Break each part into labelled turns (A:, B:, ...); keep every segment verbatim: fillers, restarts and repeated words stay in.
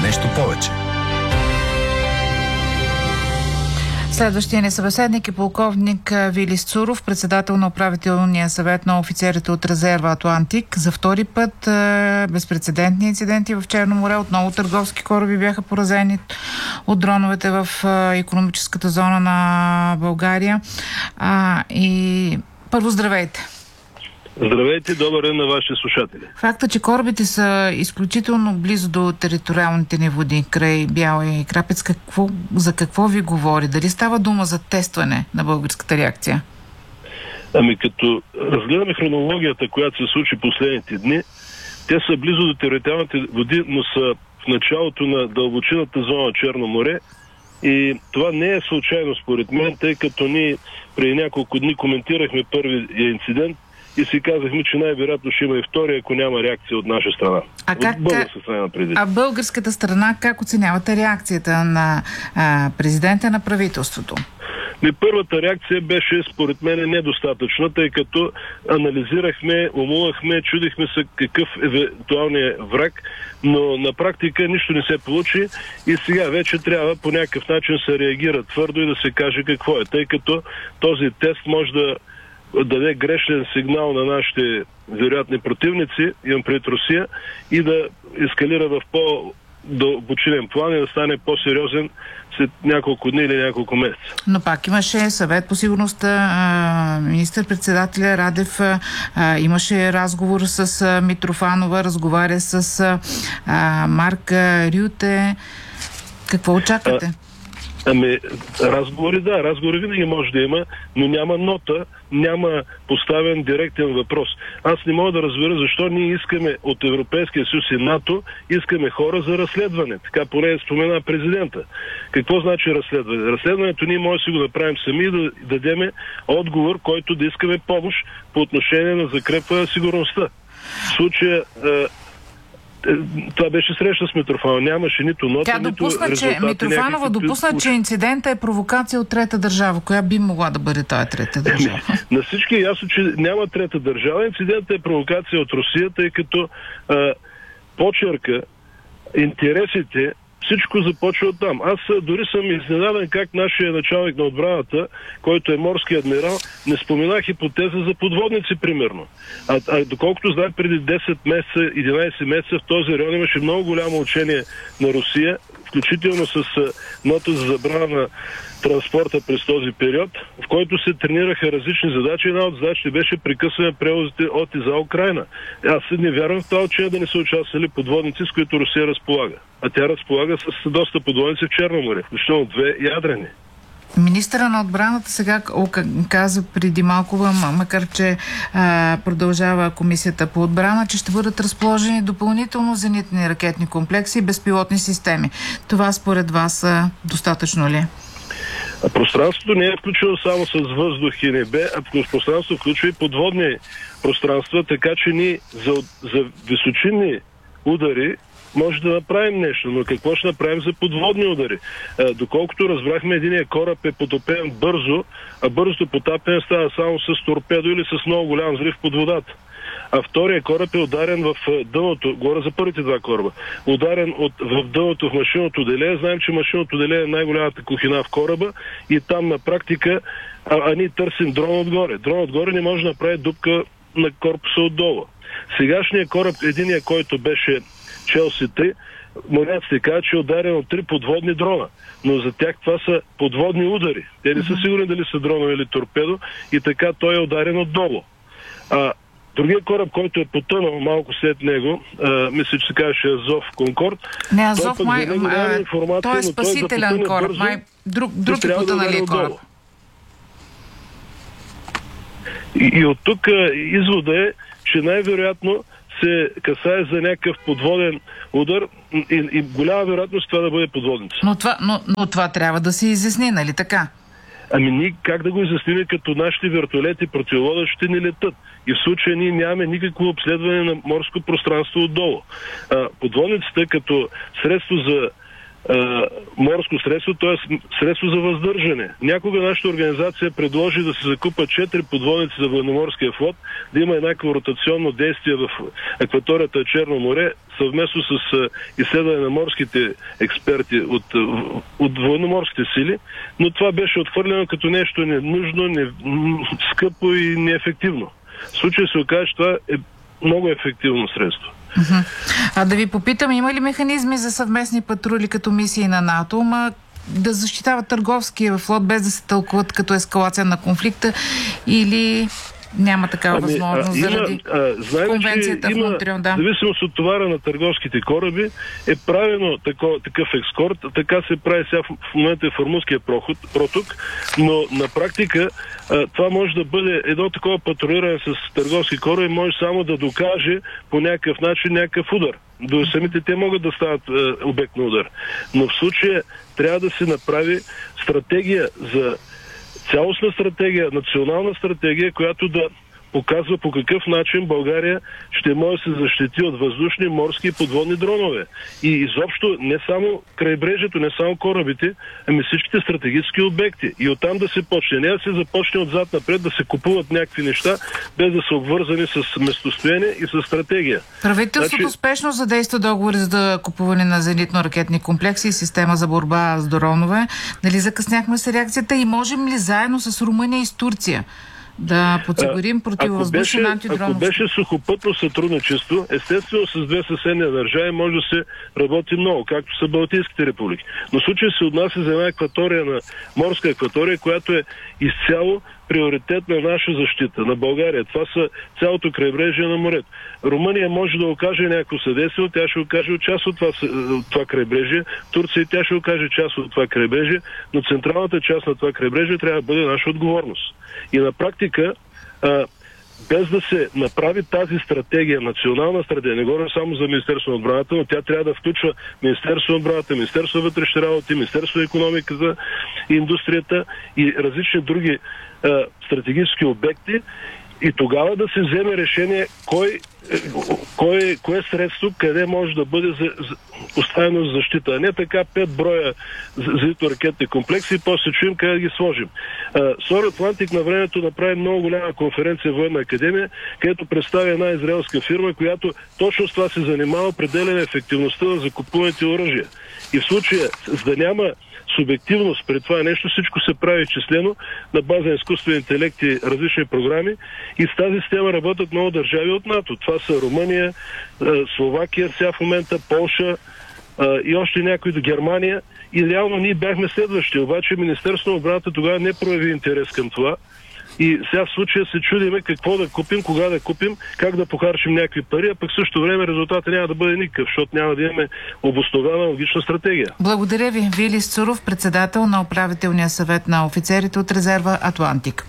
A: нещо повече.
B: Следващия ни събеседник е полковник Вилис Цуров, председател на управителния съвет на офицерите от резерва Атлантик. За втори път безпрецедентни инциденти в Черно море. Отново търговски кораби бяха поразени от дроновете в икономическата зона на България. А, и първо здравейте!
C: Здравейте, добър ден на вашите слушатели.
B: Факта, че корабите са изключително близо до териториалните ни води, край Бяла и Крапец, какво, за какво ви говори? Дали става дума за тестване на българската реакция?
C: Ами като разгледаме хронологията, която се случи последните дни, те са близо до териториалните води, но са в началото на дълбочината зона на Черно море. И това не е случайно според мен, тъй като ние преди няколко дни коментирахме първия инцидент и си казахме, че най-вероятно ще има и втори, ако няма реакция от наша страна.
B: А,
C: от
B: как,
C: българска страна преди.
B: А българската страна, как оценявате реакцията на а, президента на правителството?
C: Ми първата реакция беше, според мен, недостатъчна, тъй като анализирахме, умувахме, чудихме се какъв евентуалният враг, но на практика нищо не се получи и сега вече трябва по някакъв начин се реагира твърдо и да се каже какво е, тъй като този тест може да даде грешен сигнал на нашите вероятни противници, имам пред Русия, и да ескалира в по-дълбочинен план и да стане по-сериозен след няколко дни или няколко месеца.
B: Но пак имаше съвет по сигурността, министър-председателя Радев а, имаше разговор с а, Митрофанова, разговаря с а, Марк Рюте. Какво очаквате? А...
C: Ами, разговори, да, разговори винаги може да има, но няма нота, няма поставен директен въпрос. Аз не мога да разбера защо ние искаме от Европейския съюз и НАТО, искаме хора за разследване. Така поне спомена президента. Какво значи разследване? Разследването ние може да си го направим сами и да дадеме отговор, който да искаме помощ по отношение на закрепа на сигурността. В случая това беше среща с Митрофанова. Нямаше нито нота,
B: Тя допусна,
C: нито
B: че Митрофанова допусна, че инцидента е провокация от трета държава. Коя би могла да бъде тая трета държава?
C: На всички е ясно, че няма трета държава. Инцидентът е провокация от Русия, тъй като а, почерка, интересите, всичко започва от там. Аз дори съм изненадан как нашия началник на отбраната, който е морски адмирал, не спомена хипотеза за подводници, примерно. А, а доколкото знае, преди десет месеца, единайсет месеца в този район имаше много голямо учение на Русия, включително с нота за забрана на транспорта през този период, в който се тренираха различни задачи. Една от задачите беше прекъсване превозите от и за Украйна. Аз не вярвам в това учение да не са участвали подводници, с които Русия разполага. А тя разполага с доста подводници в Черно море, включително две ядрени.
B: Министъра на отбраната сега каза преди малко, макар че а, продължава комисията по отбрана, че ще бъдат разположени допълнително зенитни ракетни комплекси и безпилотни системи. Това според вас а, достатъчно ли е?
C: А пространството не е включено само с въздух и небе, а пространството включва и подводни пространства, така че ние за, за височинни удари може да направим нещо, но какво ще направим за подводни удари? А, доколкото разбрахме, единия кораб е потопен бързо, а бързото потапяне става само с торпедо или с много голям взрив под водата. А втория кораб е ударен в дъното, говоря за първите два кораба, ударен от, в дъното в машинното деле. Знаем, че машинното деле е най-голямата кухина в кораба и там на практика, а, а ние търсим дрон отгоре. Дрон отгоре не може да направи дупка на корпуса отдолу. Сегашният кораб, единия, който беше Челси три, моряците казват, че е ударен от три подводни дрона. Но за тях това са подводни удари. Те не са сигурни дали са дронове или торпедо и така той е ударен отдолу. А другия кораб, който е потънал малко след него, а, мисля, че се казваше Азов Конкорд.
B: Не, Азов май, той е спасителен
C: той
B: кораб,
C: бързо,
B: май друг, друг е потъналия кораб.
C: И, и от тук извода е, че най-вероятно се касае за някакъв подводен удар и, и голяма вероятност това да бъде подводница.
B: Но това, но, но това трябва да се изясни, нали така?
C: Ами ние как да го изясним, като нашите вертолети противолодъчните не летат? И в случая ние нямаме никакво обследване на морско пространство отдолу. А, подводницата като средство за морско средство, т.е. средство за въздържане. Някога нашата организация предложи да се закупат четири подводници за военноморския флот, да има еднакво ротационно действие в акваторията на Черно море, съвместно с изследване на морските експерти от, от военноморските сили, но това беше отхвърлено като нещо ненужно, не, скъпо и неефективно. В случай се окаже, че това е много ефективно средство.
B: Uh-huh. А да ви попитам, има ли механизми за съвместни патрули като мисии на НАТО, ма да защитават търговския флот без да се тълкуват като ескалация на конфликта, или няма такава
C: ами,
B: възможност
C: а, има,
B: заради
C: а, знаем,
B: конвенцията в Монтреал? Да.
C: Зависимост от товара на търговските кораби е правено тако, такъв екскорт, така се прави сега в, в момента е Формузския проход, проток, но на практика а, това може да бъде едно такова патрулиране с търговски кораби, може само да докаже по някакъв начин някакъв удар. До самите те могат да стават а, обект на удар. Но в случая трябва да се направи стратегия за цялостна стратегия, национална стратегия, която да показва по какъв начин България ще може да се защити от въздушни, морски и подводни дронове. И изобщо не само крайбрежието, не само корабите, ами всичките стратегически обекти. И оттам да се почне. Не да се започне отзад напред, да се купуват някакви неща, без да са обвързани с местостояние и с стратегия.
B: Правителството значи... успешно задейства договори за купуване на зенитно-ракетни комплекси и система за борба с дронове. Дали закъсняхме с реакцията и можем ли заедно с Румъния и с Турция да подсигурим противовъздушен антидронов?
C: Ако беше сухопътно сътрудничество, естествено с две съседни държави може да се работи много, както са Балтийските републики. Но в случай се отнася за една акватория, на морска акватория, която е изцяло приоритет на наша защита, на България. Това са цялото крайбрежие на морето. Румъния може да окаже някакво съдействие, тя ще окаже част от това, от това крайбрежие. Турция тя ще окаже част от това крайбрежие, но централната част на това крайбрежие трябва да бъде наша отговорност. И на практика, а, без да се направи тази стратегия, национална стратегия, не говоря само за Министерство на отбраната, но тя трябва да включва Министерство на отбраната, Министерство на вътрешните работи, Министерство на икономиката и индустрията и различни други а, стратегически обекти, и тогава да се вземе решение кой, кой, кое средство, къде може да бъде за, за, оставено за защита. А не така пет броя зенитно-ракетни комплекси и после чуем къде да ги сложим. Сор Атлантик на времето направи много голяма конференция в Военна академия, където представи една израелска фирма, която точно с това се занимава, определя ефективността на закупуваните оръжия. И в случая, за да няма субективност пред това нещо, всичко се прави изчислено на база на изкуствен интелект и различни програми, и с тази система работят много държави от НАТО. Това са Румъния, Словакия сега в момента, Полша и още някои до Германия, и реално ние бяхме следващи. Обаче Министерството на отбраната тогава не прояви интерес към това. И сега в случая се чудиме какво да купим, кога да купим, как да похарчим някакви пари, а пък също време резултатът няма да бъде никакъв, защото няма да имаме обоснована логична стратегия.
B: Благодаря ви. Вили Сцуров, председател на управителния съвет на офицерите от резерва Атлантик.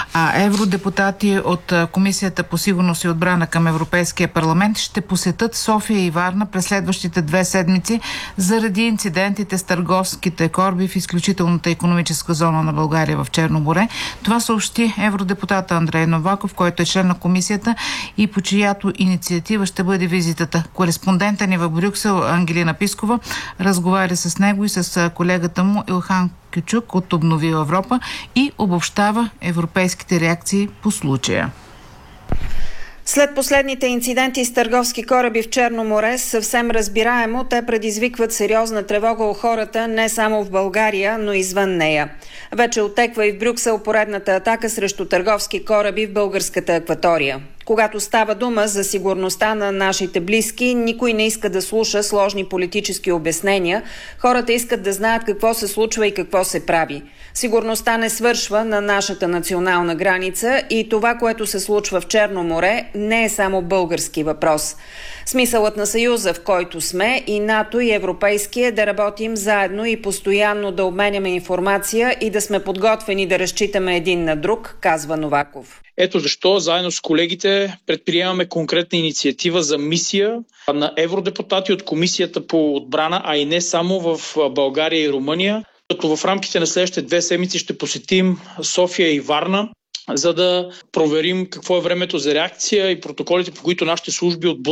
B: А евродепутати от Комисията по сигурност и отбрана към Европейския парламент ще посетят София и Варна през следващите две седмици заради инцидентите с търговските кораби в изключителната икономическа зона на България в Черно море. Това съобщи евродепутата Андрей Новаков, който е член на комисията и по чиято инициатива ще бъде визитата. Кореспондента ни в Брюксел Ангелина Пискова разговаря с него и с колегата му Илхан Кючук от Обнови Европа и обобщава европейските реакции по случая.
A: След последните инциденти с търговски кораби в Черно море, съвсем разбираемо, те предизвикват сериозна тревога у хората не само в България, но и извън нея. Вече отеква и в Брюксел поредната атака срещу търговски кораби в българската акватория. Когато става дума за сигурността на нашите близки, никой не иска да слуша сложни политически обяснения. Хората искат да знаят какво се случва и какво се прави. Сигурността не свършва на нашата национална граница и това, което се случва в Черно море, не е само български въпрос. Смисълът на Съюза, в който сме, и НАТО, и Европейския, е да работим заедно и постоянно да обменяме информация и да сме подготвени да разчитаме един на друг, казва Новаков.
D: Ето защо заедно с колегите предприемаме конкретна инициатива за мисия на евродепутати от Комисията по отбрана, а и не само в България и Румъния, като в рамките на следващите две седмици ще посетим София и Варна, за да проверим какво е времето за реакция и протоколите, по които нашите служби отблъсват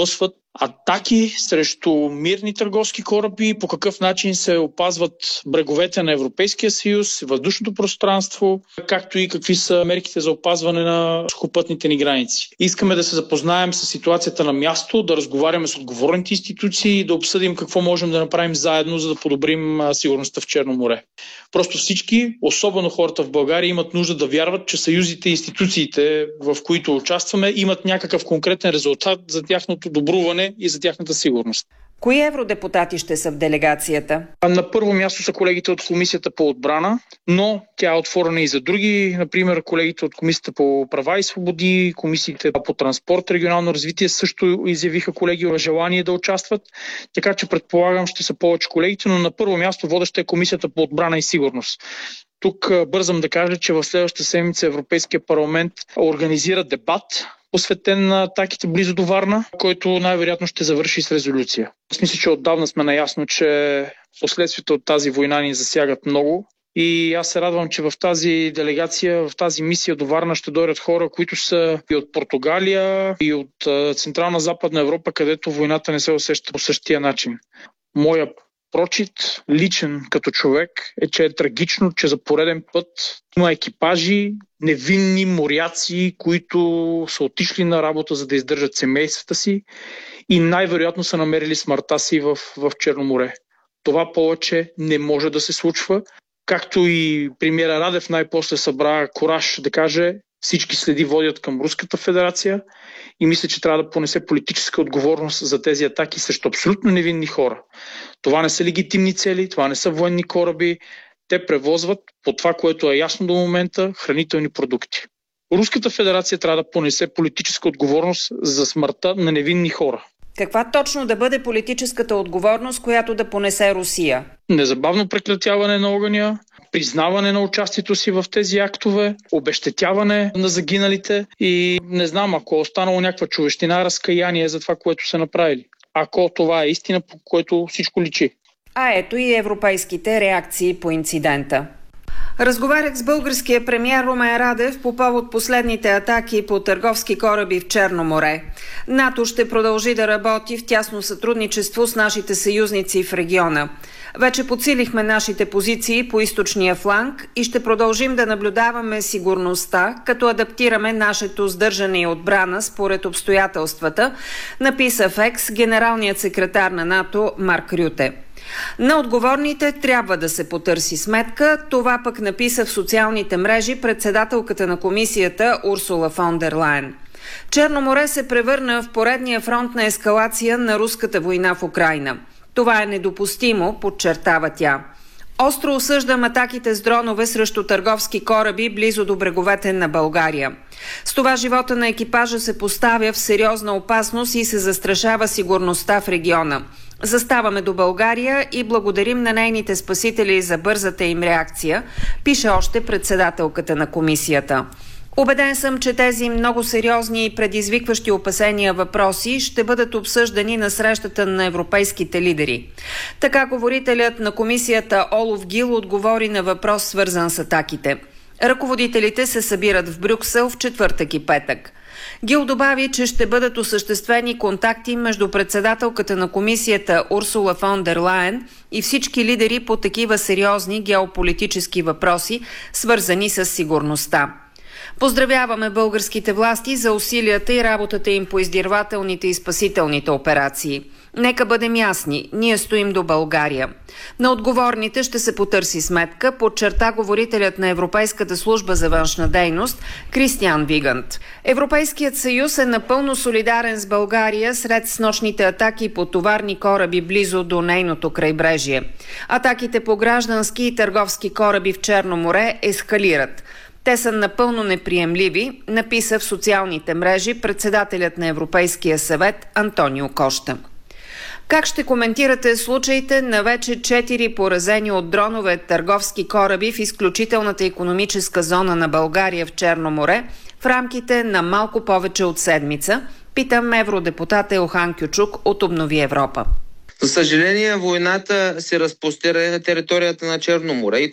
D: атаки срещу мирни търговски кораби, по какъв начин се опазват бреговете на Европейския съюз, въздушното пространство, както и какви са мерките за опазване на сухопътните ни граници. Искаме да се запознаем с ситуацията на място, да разговаряме с отговорните институции и да обсъдим какво можем да направим заедно, за да подобрим сигурността в Черно море. Просто всички, особено хората в България, имат нужда да вярват, че съюзите и институциите, в които участваме, имат някакъв конкретен резултат за тяхното добруване и за тяхната сигурност.
A: Кои евродепутати ще са в делегацията?
D: На първо място са колегите от Комисията по отбрана, но тя е отворена и за други, например колегите от Комисията по права и свободи, Комисията по транспорт, регионално развитие също изявиха колеги желание да участват, така че предполагам ще са повече колегите, но на първо място водеща е Комисията по отбрана и сигурност. Тук бързам да кажа, че в следващата седмица Европейския парламент организира дебат, посветен на атаките близо до Варна, който най-вероятно ще завърши с резолюция. Аз мисля, че отдавна сме наясно, че последствията от тази война ни засягат много и аз се радвам, че в тази делегация, в тази мисия до Варна ще дойдат хора, които са и от Португалия, и от Централна Западна Европа, където войната не се усеща по същия начин. Моя прочит, личен като човек, е, че е трагично, че за пореден път има екипажи, невинни моряци, които са отишли на работа, за да издържат семействата си и най-вероятно са намерили смъртта си в, в Черно море. Това повече не може да се случва. Както и премиера Радев най-после събра кураж да каже, всички следи водят към Руската федерация и мисля, че трябва да понесе политическа отговорност за тези атаки срещу абсолютно невинни хора. Това не са легитимни цели, това не са военни кораби. Те превозват, по това, което е ясно до момента, хранителни продукти. Руската федерация трябва да понесе политическа отговорност за смъртта на невинни хора.
A: Каква точно да бъде политическата отговорност, която да понесе Русия?
D: Незабавно прекратяване на огъня, признаване на участието си в тези актове, обезщетяване на загиналите и не знам, ако е останало някаква човещина, разкаяние за това, което са направили. Ако това е истина, по което всичко личи.
A: А ето и европейските реакции по инцидента. Разговарях с българския премиер Румен Радев по повод последните атаки по търговски кораби в Черно море. НАТО ще продължи да работи в тясно сътрудничество с нашите съюзници в региона. Вече подсилихме нашите позиции по източния фланг и ще продължим да наблюдаваме сигурността, като адаптираме нашето сдържане и отбрана според обстоятелствата, написа в Екс генералният секретар на НАТО Марк Рюте. На отговорните трябва да се потърси сметка, това пък написа в социалните мрежи председателката на комисията Урсула фон дер Лайен. Черно море се превърна в поредния фронт на ескалация на руската война в Украйна. Това е недопустимо, подчертава тя. Остро осъждам атаките с дронове срещу търговски кораби близо до бреговете на България. С това живота на екипажа се поставя в сериозна опасност и се застрашава сигурността в региона. Заставаме до България и благодарим на нейните спасители за бързата им реакция, пише още председателката на комисията. Убеден съм, че тези много сериозни и предизвикващи опасения въпроси ще бъдат обсъждани на срещата на европейските лидери. Така говорителят на комисията Олов Гил отговори на въпрос, свързан с атаките. Ръководителите се събират в Брюксел в четвъртък и петък. Гил добави, че ще бъдат осъществени контакти между председателката на комисията Урсула фон дер Лайен и всички лидери по такива сериозни геополитически въпроси, свързани с сигурността. Поздравяваме българските власти за усилията и работата им по издирвателните и спасителните операции. Нека бъдем ясни, ние стоим до България. На отговорните ще се потърси сметка, подчерта говорителят на Европейската служба за външна дейност Кристиан Вигант. Европейският съюз е напълно солидарен с България сред снощните атаки по товарни кораби близо до нейното крайбрежие. Атаките по граждански и търговски кораби в Черно море ескалират. Те са напълно неприемливи, написа в социалните мрежи председателят на Европейския съвет Антонио Коща. Как ще коментирате случаите на вече четири поразени от дронове търговски кораби в изключителната икономическа зона на България в Черно море в рамките на малко повече от седмица? Питам евродепутата Елхан Кючук от Обнови Европа.
E: За съжаление, войната се разпростира на територията на Черно море.